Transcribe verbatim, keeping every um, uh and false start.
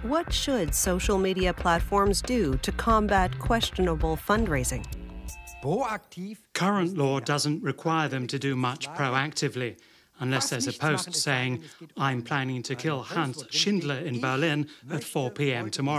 What should social media platforms do to combat questionable fundraising? Current law doesn't require them to do much proactively, unless there's a post saying, "I'm planning to kill Hans Schindler in Berlin at four p m tomorrow."